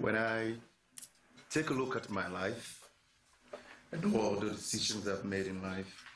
When I take a look at my life and all the decisions I've made in life,